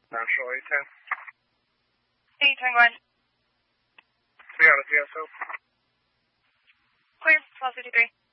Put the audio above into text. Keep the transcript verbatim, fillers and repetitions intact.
National eight ten. eight ten, go ahead. three out of G S O. Clear, twelve fifty-three.